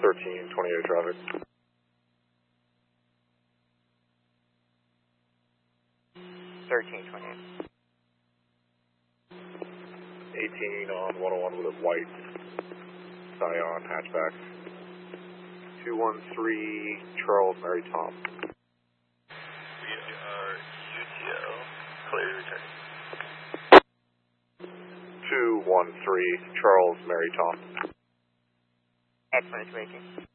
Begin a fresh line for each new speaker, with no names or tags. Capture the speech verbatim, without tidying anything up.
thirteen twenty-eight traffic.
thirteen twenty-eight.
eighteen on one oh one with a white Scion hatchback. two one three Charles Mary Tom.
We are U T L, clear to return.
two one three Charles Mary Tom.
Excellent, making.